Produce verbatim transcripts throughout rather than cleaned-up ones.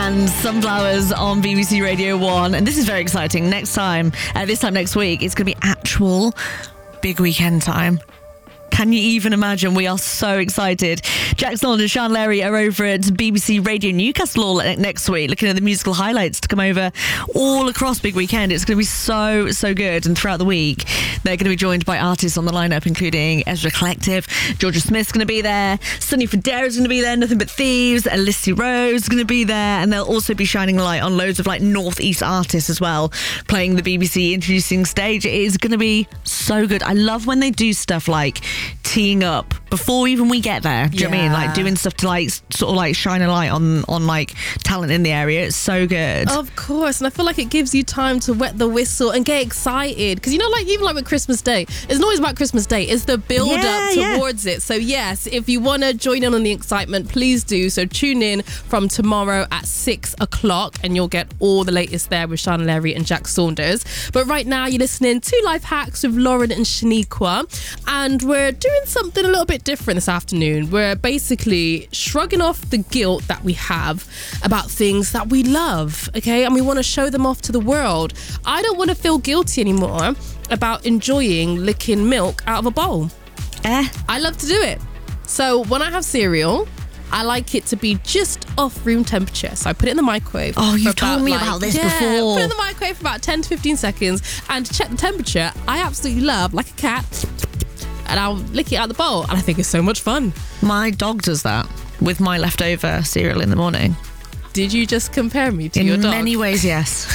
and Sunflowers on B B C Radio one. And this is very exciting. Next time, uh, this time next week, it's going to be actual big weekend time. Can you even imagine? We are so excited. Jack Saunders and Sean Larry are over at B B C Radio Newcastle all next week, looking at the musical highlights to come over all across Big Weekend. It's going to be so, so good. And throughout the week, they're going to be joined by artists on the lineup, including Ezra Collective, Georgia Smith's going to be there, Sonny Fodera's going to be there, Nothing But Thieves, Alicia Rose is going to be there, and they'll also be shining a light on loads of like Northeast artists as well, playing the B B C introducing stage. It is going to be so good. I love when they do stuff like teeing up before even we get there. Do you Yeah. know what I mean? Like doing stuff to like sort of like shine a light on on like talent in the area. It's so good. Of course, and I feel like it gives you time to wet the whistle and get excited, because you know, like even like with Christmas Day, it's not always about Christmas Day, it's the build Yeah, up yeah. towards it. So yes, if you want to join in on the excitement, please do. So tune in from tomorrow at six o'clock and you'll get all the latest there with Sean Larry and Jack Saunders. But right now you're listening to Life Hacks with Lauren and Shaniqua, and we're doing something a little bit different this afternoon. We're basically shrugging off the guilt that we have about things that we love, okay? And we want to show them off to the world. I don't want to feel guilty anymore about enjoying licking milk out of a bowl. Eh? I love to do it. So when I have cereal, I like it to be just off room temperature. So I put it in the microwave. Oh, for you've told about, me like- about this yeah, before. Put it in the microwave for about ten to fifteen seconds and check the temperature. I absolutely love, like a cat, and I'll lick it out of the bowl. And I think it's so much fun. My dog does that with my leftover cereal in the morning. Did you just compare me to In your dog? many ways, yes.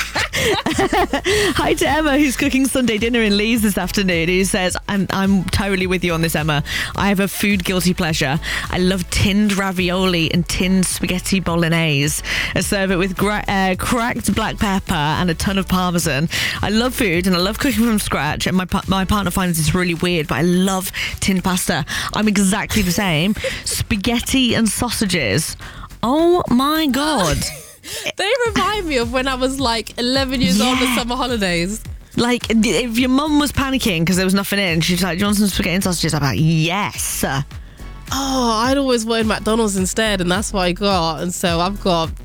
Hi to Emma, who's cooking Sunday dinner in Leeds this afternoon, who says, I'm, I'm totally with you on this, Emma. I have a food guilty pleasure. I love tinned ravioli and tinned spaghetti bolognese. I serve it with gra- uh, cracked black pepper and a ton of parmesan. I love food and I love cooking from scratch, and my, pa- my partner finds this really weird, but I love tinned pasta. I'm exactly the same. Spaghetti and sausages. Oh my God. They remind me of when I was like eleven years old Yeah. on summer holidays. Like, if your mum was panicking because there was nothing in, she's like, Johnson's spaghetti and sausages. I'm like, yes. Oh, I'd always wanted McDonald's instead, and that's what I got. And so I've got